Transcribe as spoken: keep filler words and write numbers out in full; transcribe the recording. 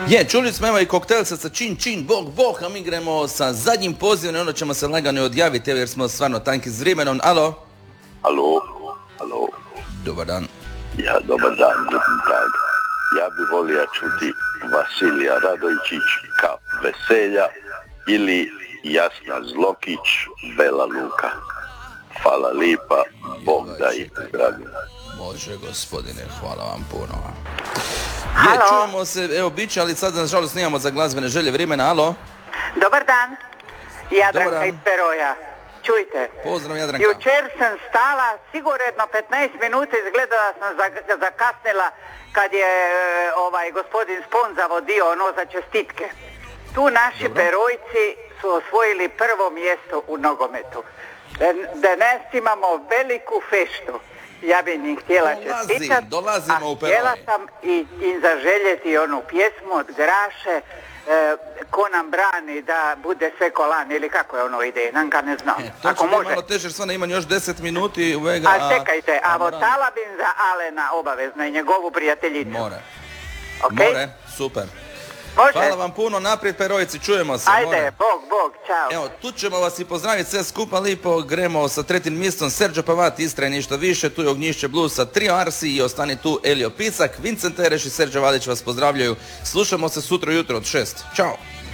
Je, čuli smo evo i koktelca sa čin čin bog bog, a mi gremo sa zadnjim pozivom i onda ćemo se lagano odjaviti jer smo stvarno tanki s vremenom. Alo? Alo? Alo? Dobar dan. Ja, dobar dan, guten tag. Ja bi volio čuti Vasilija Radojičić Kap veselja ili Jasna Zlokić Bela Luka. Hvala lipa, Bog da ih zdravim. Može, gospodine, hvala vam puno. Je, Halo? čujemo se, evo, bit će, ali sad nažalost nemamo za glazbene želje vremena. Alo? Dobar dan, Jadranka Dobar dan. iz Peroja. Čujte, Pozdrav, Jadranka. jučer sam stala sigurno petnaest minuta, izgledala sam za- zakasnila kad je e, ovaj gospodin Sponza vodio ono za čestitke. Tu naši Dobro. Perojci su osvojili prvo mjesto u nogometu. Da- Danas imamo veliku feštu. Ja bi im htjela Dolazim, čestitati, dolazimo a u Peroj. htjela sam i, i zaželjeti onu pjesmu od Graše, e, ko nam brani da bude sve kolan, ili kako je ono ide, nanka ne znam. E, to će Ako biti može. malo teže, jer stvarno imam još deset minuti u vega. A čekajte, a moram- votala bi za Alena obavezno i njegovu prijateljicu. More, Ok? more, super. Može? Hvala vam puno, naprijed Perojci, čujemo se. Ajde, more. bog, bog, čao. Evo, tu ćemo vas i pozdraviti sve skupa lipo, gremo sa tretim mjestom Sergio Pavati, Istra i ništa više, tu je Ognjišće Bluesa, Trio Arsi i ostani tu Elio Pisak, Vincent Tereš i Sergio Valić vas pozdravljaju. Slušamo se sutra ujutro od šest. Ćao!